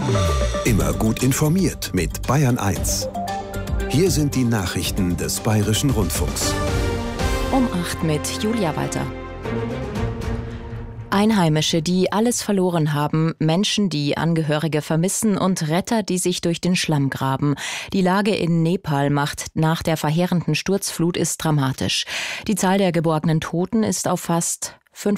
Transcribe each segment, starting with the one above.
Immer gut informiert mit Bayern 1. Hier sind die Nachrichten des Bayerischen Rundfunks. Um 8 mit Julia Walter. Einheimische, die alles verloren haben, Menschen, die Angehörige vermissen und Retter, die sich durch den Schlamm graben. Die Lage in Nepal nach der verheerenden Sturzflut ist dramatisch. Die Zahl der geborgenen Toten ist auf fast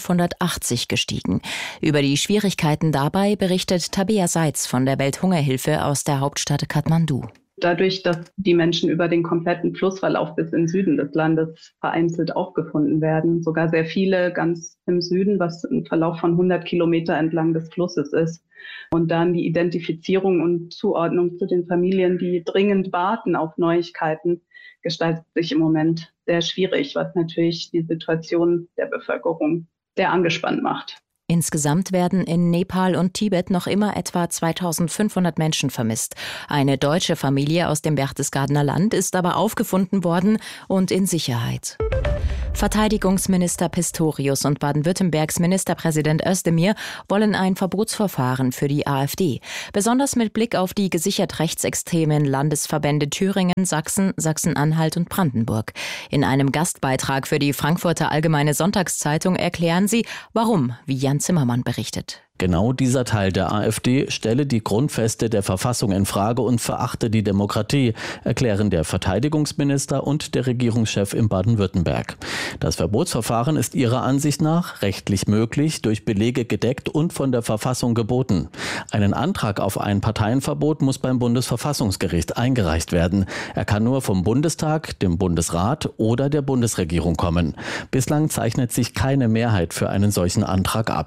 580 gestiegen. Über die Schwierigkeiten dabei berichtet Tabea Seitz von der Welthungerhilfe aus der Hauptstadt Kathmandu. Dadurch, dass die Menschen über den kompletten Flussverlauf bis in den Süden des Landes vereinzelt aufgefunden werden, sogar sehr viele ganz im Süden, was ein Verlauf von 100 Kilometer entlang des Flusses ist. Und dann die Identifizierung und Zuordnung zu den Familien, die dringend warten auf Neuigkeiten, gestaltet sich im Moment sehr schwierig, was natürlich die Situation der Bevölkerung sehr angespannt macht. Insgesamt werden in Nepal und Tibet noch immer etwa 2500 Menschen vermisst. Eine deutsche Familie aus dem Berchtesgadener Land ist aber aufgefunden worden und in Sicherheit. Verteidigungsminister Pistorius und Baden-Württembergs Ministerpräsident Özdemir wollen ein Verbotsverfahren für die AfD. Besonders mit Blick auf die gesichert rechtsextremen Landesverbände Thüringen, Sachsen, Sachsen-Anhalt und Brandenburg. In einem Gastbeitrag für die Frankfurter Allgemeine Sonntagszeitung erklären sie, warum, wie Jan Zimmermann berichtet. Genau dieser Teil der AfD stelle die Grundfeste der Verfassung in Frage und verachte die Demokratie, erklären der Verteidigungsminister und der Regierungschef in Baden-Württemberg. Das Verbotsverfahren ist ihrer Ansicht nach rechtlich möglich, durch Belege gedeckt und von der Verfassung geboten. Einen Antrag auf ein Parteienverbot muss beim Bundesverfassungsgericht eingereicht werden. Er kann nur vom Bundestag, dem Bundesrat oder der Bundesregierung kommen. Bislang zeichnet sich keine Mehrheit für einen solchen Antrag ab.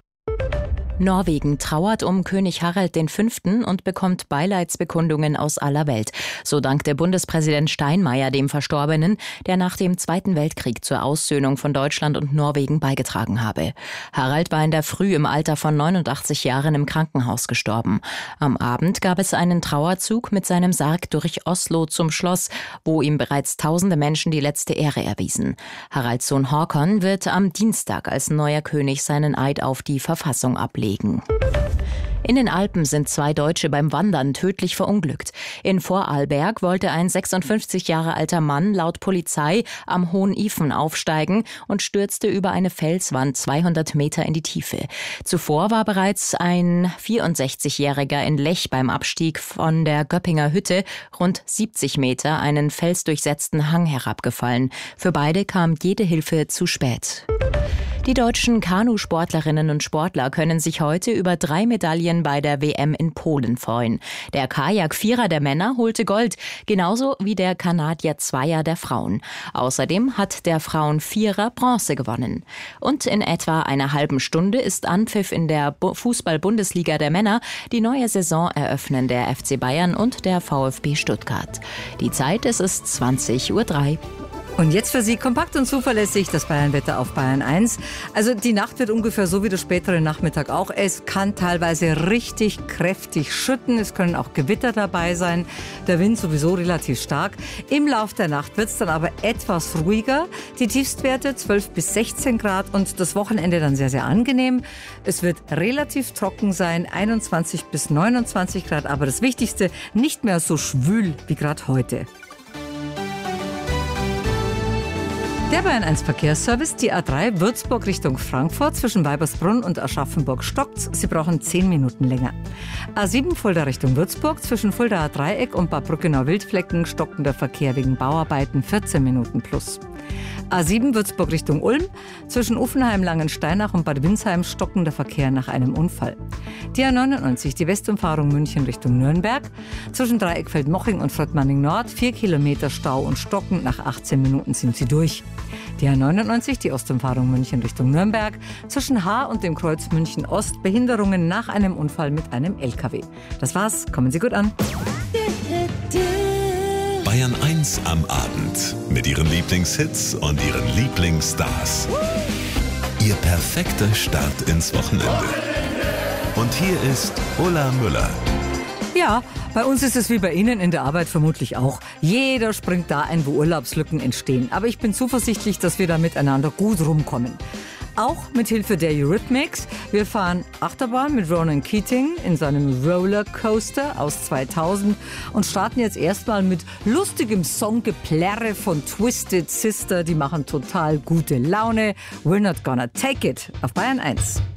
Norwegen trauert um König Harald V. und bekommt Beileidsbekundungen aus aller Welt. So dankte Bundespräsident Steinmeier dem Verstorbenen, der nach dem Zweiten Weltkrieg zur Aussöhnung von Deutschland und Norwegen beigetragen habe. Harald war in der Früh im Alter von 89 Jahren im Krankenhaus gestorben. Am Abend gab es einen Trauerzug mit seinem Sarg durch Oslo zum Schloss, wo ihm bereits tausende Menschen die letzte Ehre erwiesen. Haralds Sohn Håkon wird am Dienstag als neuer König seinen Eid auf die Verfassung ablegen. In den Alpen sind 2 Deutsche beim Wandern tödlich verunglückt. In Vorarlberg wollte ein 56 Jahre alter Mann laut Polizei am Hohen Ifen aufsteigen und stürzte über eine Felswand 200 Meter in die Tiefe. Zuvor war bereits ein 64-Jähriger in Lech beim Abstieg von der Göppinger Hütte rund 70 Meter einen felsdurchsetzten Hang herabgefallen. Für beide kam jede Hilfe zu spät. Die deutschen Kanusportlerinnen und Sportler können sich heute über 3 Medaillen bei der WM in Polen freuen. Der Kajak-Vierer der Männer holte Gold, genauso wie der Kanadier-Zweier der Frauen. Außerdem hat der Frauen-Vierer Bronze gewonnen. Und in etwa einer halben Stunde ist Anpfiff in der Fußball-Bundesliga der Männer. Die neue Saison eröffnen der FC Bayern und der VfB Stuttgart. Die Zeit, es ist 20:03 Uhr. Und jetzt für Sie kompakt und zuverlässig das Bayernwetter auf Bayern 1. Also die Nacht wird ungefähr so wie der spätere Nachmittag auch. Es kann teilweise richtig kräftig schütten. Es können auch Gewitter dabei sein. Der Wind sowieso relativ stark. Im Lauf der Nacht wird es dann aber etwas ruhiger. Die Tiefstwerte 12 bis 16 Grad und das Wochenende dann sehr, sehr angenehm. Es wird relativ trocken sein, 21 bis 29 Grad. Aber das Wichtigste, nicht mehr so schwül wie gerade heute. Der Bayern 1 Verkehrsservice, die A3 Würzburg Richtung Frankfurt zwischen Weibersbrunn und Aschaffenburg stockt. Sie brauchen 10 Minuten länger. A7 Fulda Richtung Würzburg zwischen Fuldaer Dreieck und Bad Brückenau-Wildflecken stockender Verkehr wegen Bauarbeiten 14 Minuten plus. A7 Würzburg Richtung Ulm zwischen Uffenheim, Langensteinach und Bad Windsheim stockender Verkehr nach einem Unfall. Die A99, die Westumfahrung München Richtung Nürnberg zwischen Dreieckfeld-Moching und Fröttmanning Nord 4 Kilometer Stau und stockend, nach 18 Minuten sind sie durch. Die A99, die Ostumfahrung München Richtung Nürnberg zwischen Haar und dem Kreuz München Ost, Behinderungen nach einem Unfall mit einem LKW. Das war's, kommen Sie gut an. Bayern 1 am Abend mit ihren Lieblingshits und ihren Lieblingsstars. Ihr perfekter Start ins Wochenende. Und hier ist Ulla Müller. Ja, bei uns ist es wie bei Ihnen in der Arbeit vermutlich auch. Jeder springt da ein, wo Urlaubslücken entstehen. Aber ich bin zuversichtlich, dass wir da miteinander gut rumkommen. Auch mit Hilfe der Eurythmics. Wir fahren Achterbahn mit Ronan Keating in seinem Rollercoaster aus 2000 und starten jetzt erstmal mit lustigem Songgeplärre von Twisted Sister. Die machen total gute Laune. We're not gonna take it auf Bayern 1.